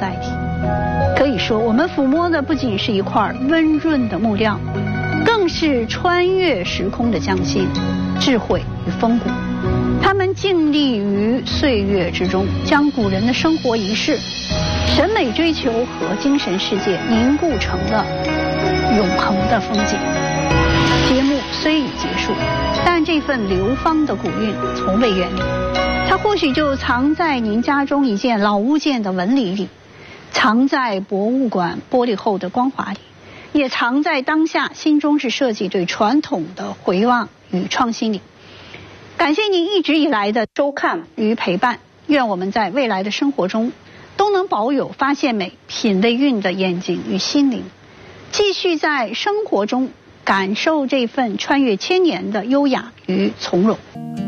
载体。可以说，我们抚摸的不仅是一块温润的木料，更是穿越时空的匠心、智慧与风骨。他们尽力于岁月之中，将古人的生活仪式、审美追求和精神世界凝固成了永恒的风景。节目虽已结束，但这份流芳的古韵从未远离。它或许就藏在您家中一件老物件的纹理里，藏在博物馆玻璃后的光华里，也藏在当下新中式设计对传统的回望与创新里。感谢您一直以来的收看与陪伴，愿我们在未来的生活中都能保有发现美、品味韵的眼睛与心灵，继续在生活中感受这份穿越千年的优雅与从容。